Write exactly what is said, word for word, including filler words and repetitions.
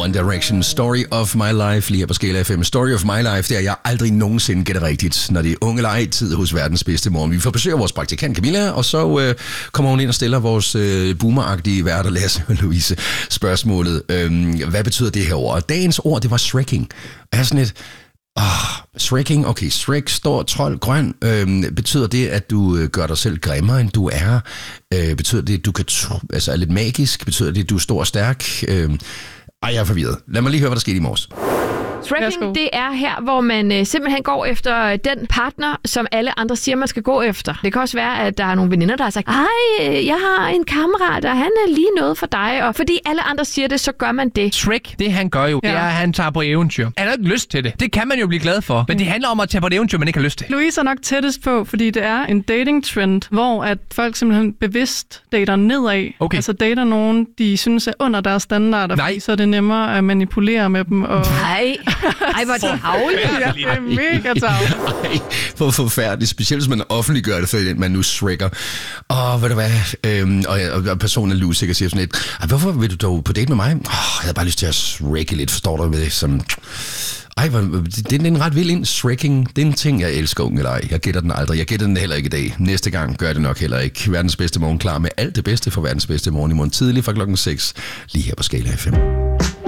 One Direction, Story of My Life, lige her på Skala F M. Story of My Life, det er jeg aldrig nogensinde gætter rigtigt, når det er unge legetid hos verdens bedste morgen. Vi får besøg af vores praktikant Camilla, og så øh, kommer hun ind og stiller vores øh, boomeragtige værter, Lasse og Louise, spørgsmålet. Øh, hvad betyder det her ord? Dagens ord, det var shrekking. Jeg er sådan lidt... Oh, shrekking, okay, Shrek, stor, trold, grøn. Øhm, betyder det, at du øh, gør dig selv grimmere, end du er? Øh, betyder det, at du kan tro, altså er lidt magisk? Betyder det, at du er stor og stærk? Øh, ej, jeg er forvirret. Lad mig lige høre, hvad der skete i morges. Shrekking, det er her, hvor man øh, simpelthen går efter den partner, som alle andre siger, man skal gå efter. Det kan også være, at der er nogle veninder, der har sagt, ej, jeg har en kammerat, og han er lige noget for dig. Og fordi alle andre siger det, så gør man det. Shrek, det han gør jo, ja. det er, at han tager på eventyr. Han har ikke lyst til det. Det kan man jo blive glad for. Men det handler om at tage på et eventyr, man ikke har lyst til. Louise er nok tættest på, fordi det er en dating-trend, hvor at folk simpelthen bevidst dater nedad. Okay. Altså dater nogen, de synes er under deres standarder, fordi så er det nemmere at manipulere med dem. Og... Nej. Ej, hvor er det tavligt. Ja, det er mega tavligt. Ej, hvor forfærdeligt. Specielt, hvis man offentliggør det, fordi man nu shrekker. Åh, ved du hvad? Øhm, og, og personen er Louise, sikkert siger sådan lidt, hvorfor vil du dog på date med mig? Åh, jeg havde bare lyst til at shrekke lidt, forstår du med det? Som... Ej, hvor, det, det er en ret vild ind. Shrekking, det er en ting, jeg elsker, unge eller ej. Jeg gætter den aldrig. Jeg gætter den heller ikke i dag. Næste gang gør det nok heller ikke. Verdens bedste morgen klar med alt det bedste for verdens bedste morgen i morgen tidlig fra klokken seks. Lige her på Skala F M.